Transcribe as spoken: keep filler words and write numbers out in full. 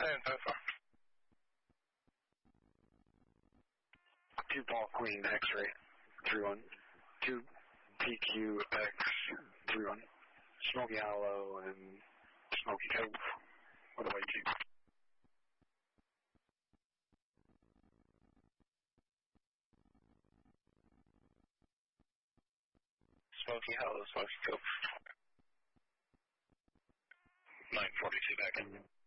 ten so far. Two Paul Queen X-ray, three one. Two P Q X, three one. Smoky Hollow and Smoky Cove with a white Jeep. Smoky Hollow, Smoky Cove. nine forty-two back in.